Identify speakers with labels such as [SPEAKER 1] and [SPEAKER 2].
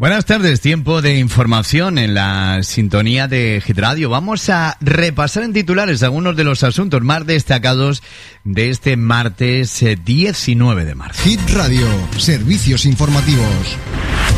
[SPEAKER 1] Buenas tardes, tiempo de información en la sintonía de Hit Radio. Vamos a repasar en titulares algunos de los asuntos más destacados de este martes 19 de marzo.
[SPEAKER 2] Hit Radio, servicios informativos.